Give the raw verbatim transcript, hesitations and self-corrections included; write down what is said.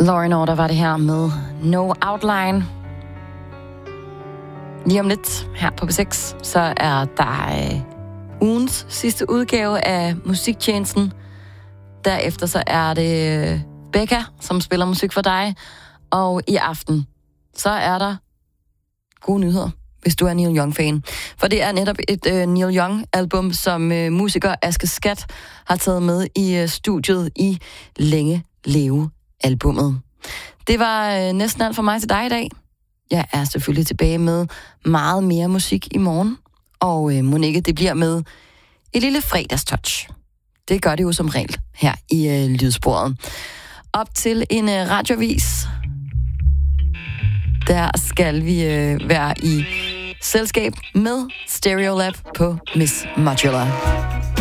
Lauren Order var det her med No Outline. Lige om lidt her på B seks, så er der øh, ugens sidste udgave af Musiktjenesten. Derefter så er det øh, Becca, som spiller musik for dig. Og i aften, så er der gode nyheder, hvis du er Neil Young-fan. For det er netop et øh, Neil Young-album, som øh, musiker Aske Skat har taget med i øh, studiet i Længe Leve-albummet. Det var øh, næsten alt for mig til dig i dag. Jeg er selvfølgelig tilbage med meget mere musik i morgen. Og øh, Monique, det bliver med et lille fredagstouch. Det gør det jo som regel her i øh, Lydsporet. Op til en øh, radiovis. Der skal vi øh, være i selskab med Stereolab på Miss Modular.